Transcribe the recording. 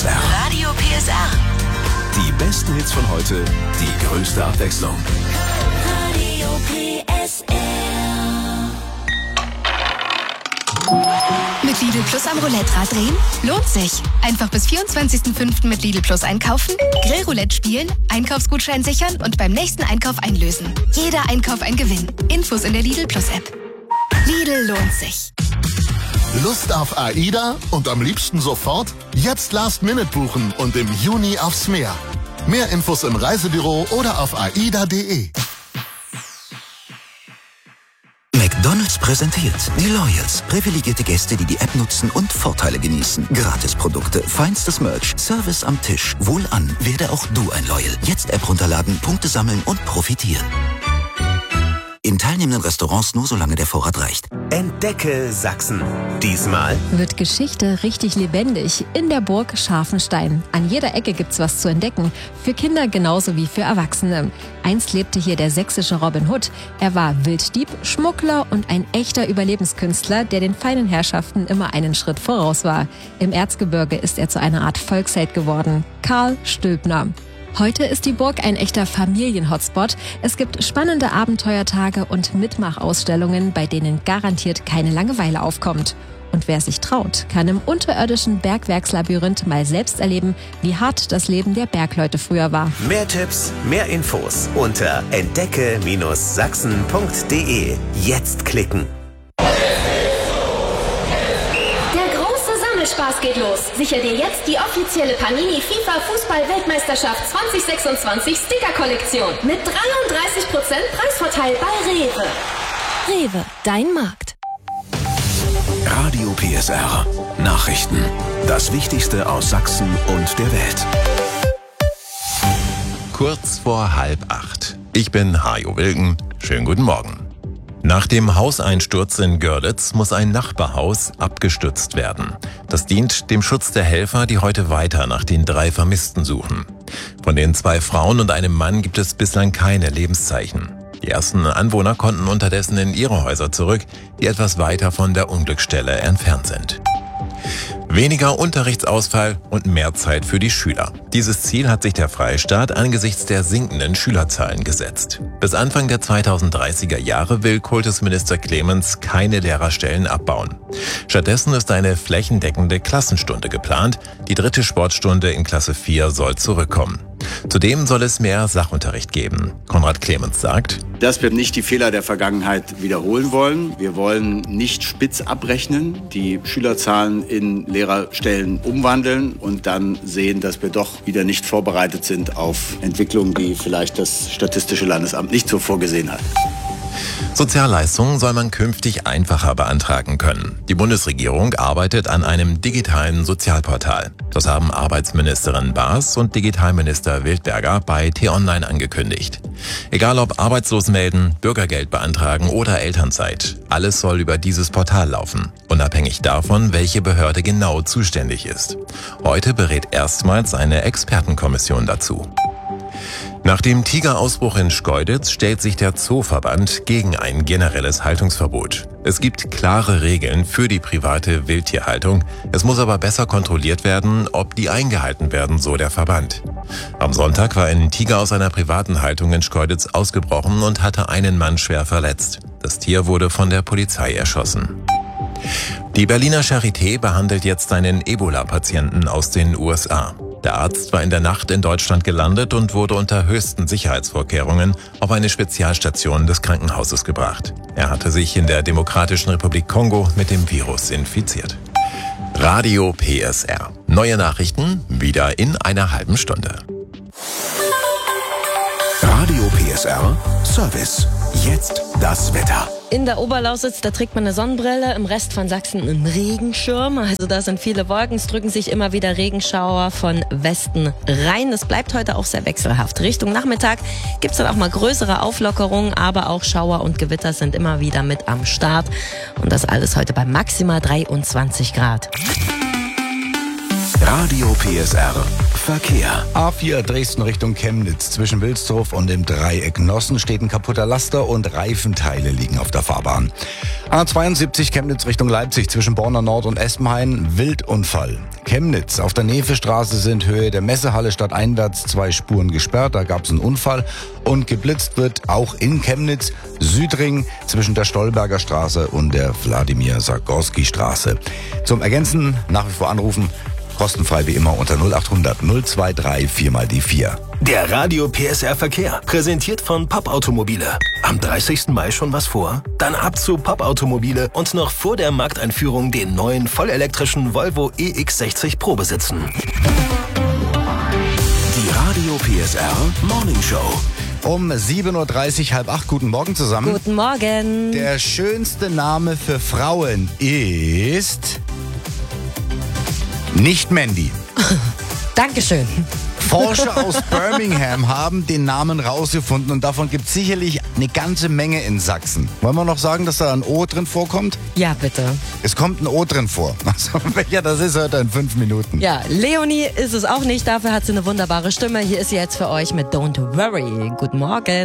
PSR. Radio PSR. Die besten Hits von heute, die größte Abwechslung. Radio PSR. Mit Lidl Plus am Roulette-Rad drehen? Lohnt sich. Einfach bis 24.05. mit Lidl Plus einkaufen, Grillroulette spielen, Einkaufsgutschein sichern und beim nächsten Einkauf einlösen. Jeder Einkauf ein Gewinn. Infos in der Lidl Plus App. Lidl lohnt sich. Lust auf AIDA und am liebsten sofort? Jetzt Last Minute buchen und im Juni aufs Meer. Mehr Infos im Reisebüro oder auf aida.de. McDonald's präsentiert die Loyals. Privilegierte Gäste, die die App nutzen und Vorteile genießen. Gratisprodukte, feinstes Merch, Service am Tisch. Wohlan, werde auch du ein Loyal. Jetzt App runterladen, Punkte sammeln und profitieren. In teilnehmenden Restaurants nur solange der Vorrat reicht. Entdecke Sachsen. Diesmal wird Geschichte richtig lebendig in der Burg Scharfenstein. An jeder Ecke gibt's was zu entdecken. Für Kinder genauso wie für Erwachsene. Einst lebte hier der sächsische Robin Hood. Er war Wilddieb, Schmuggler und ein echter Überlebenskünstler, der den feinen Herrschaften immer einen Schritt voraus war. Im Erzgebirge ist er zu einer Art Volksheld geworden. Karl Stülpner. Heute ist die Burg ein echter Familienhotspot. Es gibt spannende Abenteuertage und Mitmachausstellungen, bei denen garantiert keine Langeweile aufkommt. Und wer sich traut, kann im unterirdischen Bergwerkslabyrinth mal selbst erleben, wie hart das Leben der Bergleute früher war. mehr Tipps, mehr Infos unter entdecke-sachsen.de. Jetzt klicken. Spaß geht los. Sicher dir jetzt die offizielle Panini FIFA Fußball-Weltmeisterschaft 2026 Sticker-Kollektion mit 33% Preisvorteil bei Rewe. Rewe, dein Markt. Radio PSR. Nachrichten. Das Wichtigste aus Sachsen und der Welt. Kurz vor 7:30. Ich bin Hajo Wilken. Schönen guten Morgen. Nach dem Hauseinsturz in Görlitz muss ein Nachbarhaus abgestützt werden. Das dient dem Schutz der Helfer, die heute weiter nach den 3 Vermissten suchen. Von den 2 Frauen und einem Mann gibt es bislang keine Lebenszeichen. Die ersten Anwohner konnten unterdessen in ihre Häuser zurück, die etwas weiter von der Unglücksstelle entfernt sind. Weniger Unterrichtsausfall und mehr Zeit für die Schüler. Dieses Ziel hat sich der Freistaat angesichts der sinkenden Schülerzahlen gesetzt. Bis Anfang der 2030er Jahre will Kultusminister Clemens keine Lehrerstellen abbauen. Stattdessen ist eine flächendeckende Klassenstunde geplant. Die 3. Sportstunde in Klasse 4 soll zurückkommen. Zudem soll es mehr Sachunterricht geben. Konrad Clemens sagt: Dass wir nicht die Fehler der Vergangenheit wiederholen wollen. Wir wollen nicht spitz abrechnen, die Schülerzahlen in Lehrerstellen umwandeln und dann sehen, dass wir doch wieder nicht vorbereitet sind auf Entwicklungen, die vielleicht das Statistische Landesamt nicht so vorgesehen hat. Sozialleistungen soll man künftig einfacher beantragen können. Die Bundesregierung arbeitet an einem digitalen Sozialportal. Das haben Arbeitsministerin Baas und Digitalminister Wildberger bei T-Online angekündigt. Egal ob arbeitslos melden, Bürgergeld beantragen oder Elternzeit, alles soll über dieses Portal laufen, unabhängig davon, welche Behörde genau zuständig ist. Heute berät erstmals eine Expertenkommission dazu. Nach dem Tigerausbruch in Schkeuditz stellt sich der Zooverband gegen ein generelles Haltungsverbot. Es gibt klare Regeln für die private Wildtierhaltung. Es muss aber besser kontrolliert werden, ob die eingehalten werden, so der Verband. Am Sonntag war ein Tiger aus einer privaten Haltung in Schkeuditz ausgebrochen und hatte einen Mann schwer verletzt. Das Tier wurde von der Polizei erschossen. Die Berliner Charité behandelt jetzt einen Ebola-Patienten aus den USA. Der Arzt war in der Nacht in Deutschland gelandet und wurde unter höchsten Sicherheitsvorkehrungen auf eine Spezialstation des Krankenhauses gebracht. Er hatte sich in der Demokratischen Republik Kongo mit dem Virus infiziert. Radio PSR. Neue Nachrichten wieder in einer halben Stunde. Radio PSR Service. Jetzt das Wetter. In der Oberlausitz, da trägt man eine Sonnenbrille, im Rest von Sachsen einen Regenschirm. Also da sind viele Wolken, es drücken sich immer wieder Regenschauer von Westen rein. Es bleibt heute auch sehr wechselhaft. Richtung Nachmittag gibt's dann auch mal größere Auflockerungen, aber auch Schauer und Gewitter sind immer wieder mit am Start. Und das alles heute bei maximal 23 Grad. Radio PSR Verkehr. A4 Dresden Richtung Chemnitz. Zwischen Wilsdorf und dem Dreieck Nossen steht ein kaputter Laster und Reifenteile liegen auf der Fahrbahn. A72 Chemnitz Richtung Leipzig. Zwischen Borna Nord und Espenhain Wildunfall. Chemnitz. Auf der Nevestraße sind Höhe der Messehalle stadteinwärts 2 Spuren gesperrt. Da gab es einen Unfall. Und geblitzt wird auch in Chemnitz Südring zwischen der Stolberger Straße und der Wladimir-Sagorski-Straße. Zum Ergänzen nach wie vor anrufen. Kostenfrei wie immer unter 0800 023 4x4. Der Radio PSR Verkehr, präsentiert von Pop Automobile. Am 30. Mai schon was vor? Dann ab zu Pop Automobile und noch vor der Markteinführung den neuen vollelektrischen Volvo EX60 Pro besitzen. Die Radio PSR Morning Show. Um 7.30 Uhr, 7:30, guten Morgen zusammen. Guten Morgen. Der schönste Name für Frauen ist... nicht Mandy. Dankeschön. Forscher aus Birmingham haben den Namen rausgefunden und davon gibt es sicherlich eine ganze Menge in Sachsen. Wollen wir noch sagen, dass da ein O drin vorkommt? Ja, bitte. Es kommt ein O drin vor. Also, welcher das ist, hört er in 5 Minuten. Ja, Leonie ist es auch nicht. Dafür hat sie eine wunderbare Stimme. Hier ist sie jetzt für euch mit Don't Worry. Guten Morgen.